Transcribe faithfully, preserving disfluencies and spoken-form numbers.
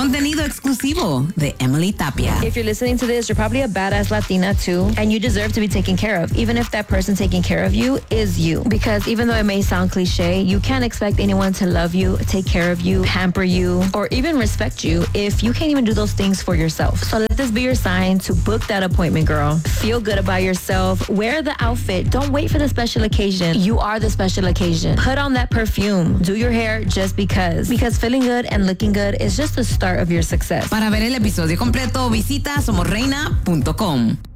Contenido exclusivo de Emily Tapia. If you're listening to this, you're probably a badass Latina too, and you deserve to be taken care of, even if that person taking care of you is you. Because even though it may sound cliche, you can't expect anyone to love you, take care of you, pamper you, or even respect you if you can't even do those things for yourself. So let this be your sign to book that appointment, girl. Feel good about yourself. Wear the outfit. Don't wait for the special occasion. You are the special occasion. Put on that perfume. Do your hair just because. Because feeling good and looking good is just the start of your success. Para ver el episodio completo, visita somos reina punto com.